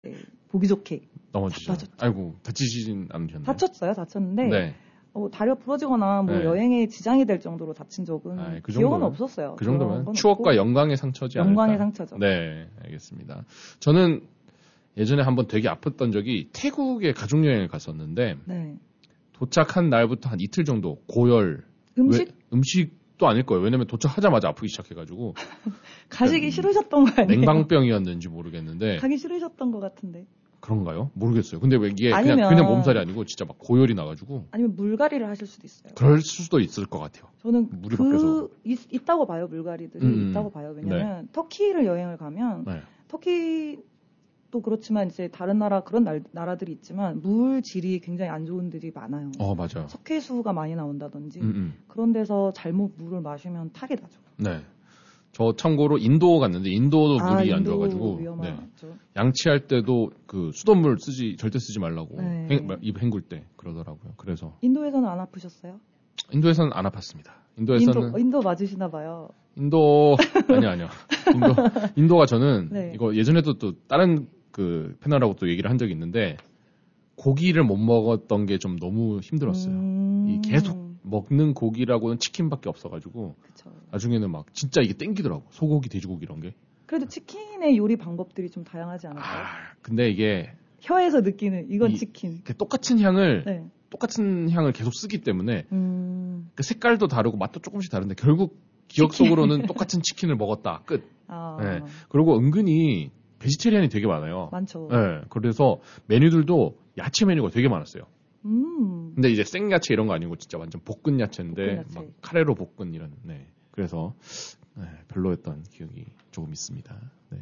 보기 좋게 넘어지죠. 아이고 다치진 않으셨나요? 다쳤는데 네. 다리가 부러지거나 뭐 네. 여행에 지장이 될 정도로 다친 적은 그 기억은 정도면, 없었어요. 그 정도면 추억과 영광의 상처지 않을까. 영광의 상처죠. 네, 알겠습니다. 저는 예전에 한번 되게 아팠던 적이 태국에 가족여행을 갔었는데 네. 도착한 날부터 한 이틀 정도 고열. 음식도 아닐 거예요. 왜냐면 도착하자마자 아프기 시작해가지고. 가시기 싫으셨던 거 아니에요? 냉방병이었는지 모르겠는데. 가기 싫으셨던 것 같은데. 그런가요? 모르겠어요. 근데 왜 이게 아니면, 그냥 몸살이 아니고 진짜 막 고열이 나가지고. 아니면 물갈이를 하실 수도 있어요. 그럴 수도 있을 것 같아요. 저는 있다고 봐요. 물갈이들이 있다고 봐요. 왜냐면 터키를 여행을 가면 터키도 그렇지만 이제 다른 나라 그런 나라들이 있지만 물 질이 굉장히 안 좋은 데들이 많아요. 맞아요. 석회수가 많이 나온다든지 그런 데서 잘못 물을 마시면 타게 나죠. 네. 저 참고로 인도 갔는데 인도도 물이 안 좋아가지고 양치할 때도 그 수돗물 절대 쓰지 말라고 입 헹굴 때 그러더라고요. 그래서 인도에서는 안 아프셨어요? 인도에서는 안 아팠습니다. 인도 맞으시나 봐요. 아니요. 인도가 저는 이거 예전에도 또 다른 그 패널하고 또 얘기를 한 적이 있는데 고기를 못 먹었던 게 좀 너무 힘들었어요. 이 계속 먹는 고기라고는 치킨밖에 없어가지고 그쵸. 나중에는 막 진짜 이게 땡기더라고. 소고기, 돼지고기 이런 게. 그래도 치킨의 요리 방법들이 좀 다양하지 않을까요? 근데 이게 혀에서 느끼는 이건 치킨. 똑같은 향을 계속 쓰기 때문에 그 색깔도 다르고 맛도 조금씩 다른데 결국 기억 속으로는 똑같은 치킨을 먹었다. 끝. 네. 그리고 은근히 베지테리안이 되게 많아요. 많죠. 네. 그래서 메뉴들도 야채 메뉴가 되게 많았어요. 근데 이제 생야채 이런 거 아니고 진짜 완전 볶은 야채인데 막 카레로 볶은 이런. 네. 그래서 별로였던 기억이 조금 있습니다. 네.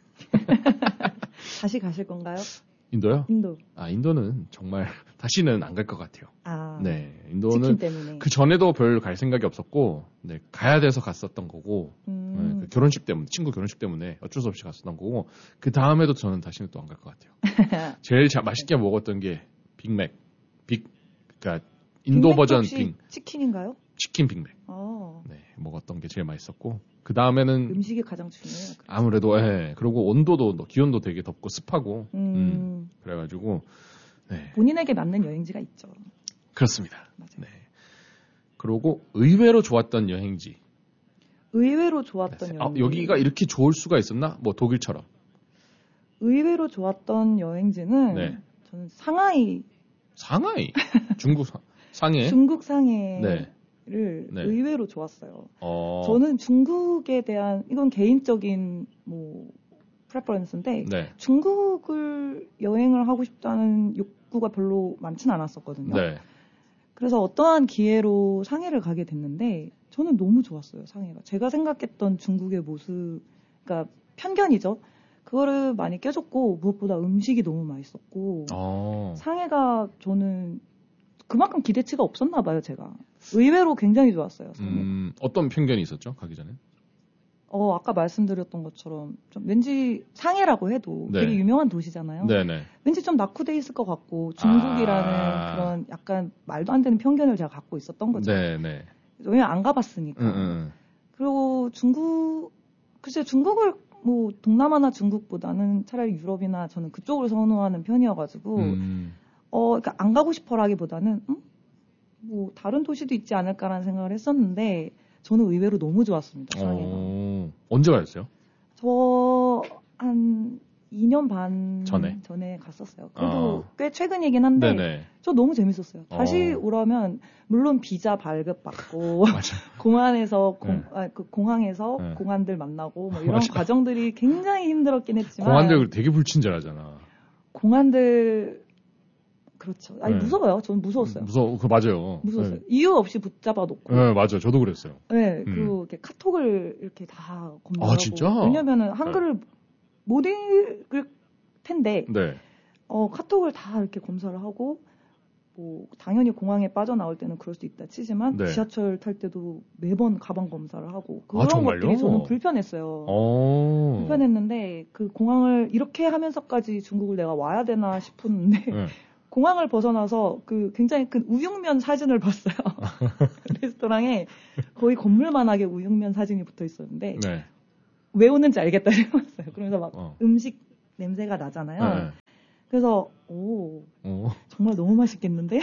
다시 가실 건가요? 인도요? 인도. 인도는 정말 다시는 안 갈 것 같아요. 네. 인도는 치킨 때문에. 그 전에도 별 갈 생각이 없었고, 네, 가야 돼서 갔었던 거고, 그 결혼식 때문에, 친구 결혼식 때문에 어쩔 수 없이 갔었던 거고, 그 다음에도 저는 다시는 또 안 갈 것 같아요. 제일 맛있게 먹었던 게 그러니까 인도 버전 치킨인가요? 치킨 빅맥. 네, 먹었던 게 제일 맛있었고, 그 다음에는 음식이 가장 중요해요. 그렇죠? 아무래도 그리고 온도도 기온도 되게 덥고 습하고, 그래가지고 네. 본인에게 맞는 여행지가 있죠. 그렇습니다. 맞아요. 네. 그리고 의외로 좋았던 여행지. 의외로 좋았던 여행지. 여기가 이렇게 좋을 수가 있었나? 뭐 독일처럼. 의외로 좋았던 여행지는 저는 상하이. 중국 상해? 중국 상해를 의외로 좋았어요. 저는 중국에 대한 이건 개인적인 프레퍼런스인데 중국을 여행을 하고 싶다는 욕구가 별로 많지는 않았었거든요. 그래서 어떠한 기회로 상해를 가게 됐는데 저는 너무 좋았어요. 상해가. 제가 생각했던 중국의 모습, 그러니까 편견이죠. 그거를 많이 깨졌고 무엇보다 음식이 너무 맛있었고 상해가 저는 그만큼 기대치가 없었나 봐요. 제가 의외로 굉장히 좋았어요. 어떤 편견이 있었죠? 가기 전에? 아까 말씀드렸던 것처럼 좀 왠지 상해라고 해도 되게 유명한 도시잖아요. 네네. 왠지 좀 낙후돼 있을 것 같고 중국이라는 그런 약간 말도 안 되는 편견을 제가 갖고 있었던 거죠. 네네. 왜냐면 안 가봤으니까. 그리고 중국을 동남아나 중국보다는 차라리 유럽이나 저는 그쪽을 선호하는 편이어가지고 그러니까 안 가고 싶어라기보다는 다른 도시도 있지 않을까라는 생각을 했었는데 저는 의외로 너무 좋았습니다. 상해가. 언제 가셨어요? 저 한 2년 반 전에 갔었어요. 그래도 꽤 최근이긴 한데 저 너무 재밌었어요. 다시 오라면 물론 비자 발급받고 공항에서 공항들 만나고 이런 과정들이 굉장히 힘들었긴 했지만 공항들 되게 불친절하잖아. 공항들 그렇죠. 무서워요. 저는 무서웠어요. 맞아요. 무서웠어요. 이유 없이 붙잡아 놓고. 네, 맞아요. 저도 그랬어요. 네, 그리고 이렇게 카톡을 이렇게 다 검열하고. 진짜? 왜냐면은 한글을 못 읽을 텐데. 카톡을 다 이렇게 검사를 하고, 당연히 공항에 빠져나올 때는 그럴 수 있다 치지만, 지하철 탈 때도 매번 가방 검사를 하고, 그런 것들이 저는 불편했어요. 불편했는데, 그 공항을 이렇게 하면서까지 중국을 내가 와야 되나 싶었는데, 공항을 벗어나서 굉장히 큰 우육면 사진을 봤어요. 레스토랑에 거의 건물만하게 우육면 사진이 붙어 있었는데 왜 오는지 알겠다 싶었어요. 그러면서 막 음식 냄새가 나잖아요. 네. 그래서 정말 너무 맛있겠는데?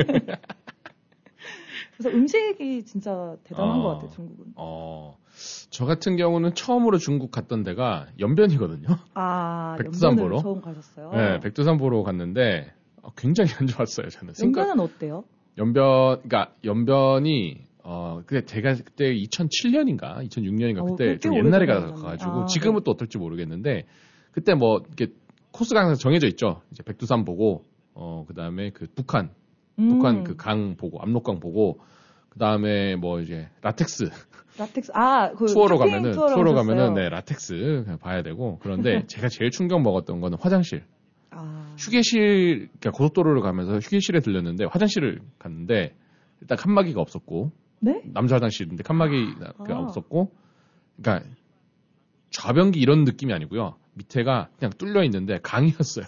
그래서 음식이 진짜 대단한 것 같아요, 중국은. 저 같은 경우는 처음으로 중국 갔던 데가 연변이거든요. 백두산 보러. 처음 가셨어요? 네, 백두산 보러 갔는데 굉장히 안 좋았어요, 저는. 연변은 어때요? 그러니까 연변이 근데 제가 그때 2007년인가 2006년인가 그때 좀 옛날에 가가지고 지금은 또 어떨지 모르겠는데 그때 뭐 이렇게 코스가 항상 정해져 있죠. 이제 백두산 보고 그다음에 그 북한 그 강 보고 압록강 보고 그다음에 뭐 이제 라텍스 그 투어로 가면은 네, 라텍스 봐야 되고 그런데 제가 제일 충격 먹었던 거는 화장실. 휴게실 그러니까 고속도로를 가면서 휴게실에 들렸는데 화장실을 갔는데 일단 칸막이가 없었고 네? 남자 화장실인데 칸막이가 없었고 그러니까 좌변기 이런 느낌이 아니고요. 밑에가 그냥 뚫려 있는데 강이었어요.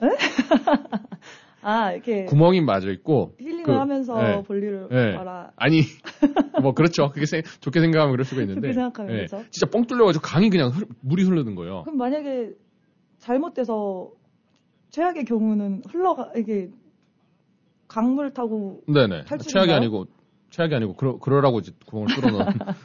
이렇게 구멍이 맞아 있고 힐링을 하면서 볼일을 봐라. 아니 뭐 그렇죠. 그게 좋게 생각하면 그럴 수가 있는데 좋게 생각하면 그렇죠. 진짜 뻥 뚫려가지고 강이 그냥 물이 흐르는 거예요. 그럼 만약에 잘못돼서 최악의 경우는 이게 강물 타고 네네 최악이 아니고 그러라고 이제 구멍을 뚫어놓은.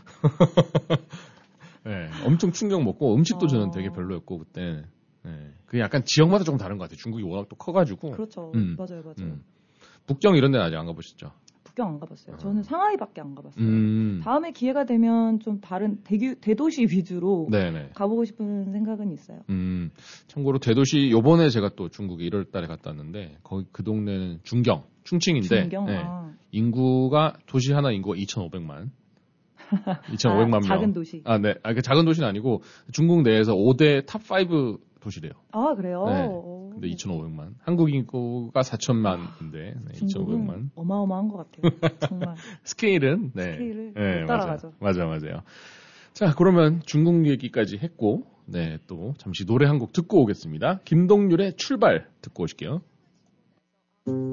네, 엄청 충격 먹고 음식도 저는 되게 별로였고 그때. 네, 그게 약간 지역마다 조금 다른 것 같아요. 중국이 워낙 또 커가지고. 그렇죠. 맞아요. 북경 이런 데는 아직 안 가보셨죠? 북경 안 가봤어요. 저는 상하이밖에 안 가봤어요. 다음에 기회가 되면 좀 다른 대도시 위주로 네네. 가보고 싶은 생각은 있어요. 참고로 대도시 요번에 제가 또 중국에 1월 달에 갔다 왔는데 거기 그 동네는 충칭인데 네, 인구가 도시 하나 인구가 2,500만. 2,500만 명. 작은 도시. 네. 그 작은 도시는 아니고 중국 내에서 5대 탑 5 도시래요. 그래요? 네. 근데 2,500만. 한국 인구가 4,000만인데 네, 2,500만. 어마어마한 것 같아요. 정말. 스케일은 스케일을 못 따라가죠. 맞아요. 자, 그러면 중국 얘기까지 했고 네, 또 잠시 노래 한 곡 듣고 오겠습니다. 김동률의 출발 듣고 오실게요.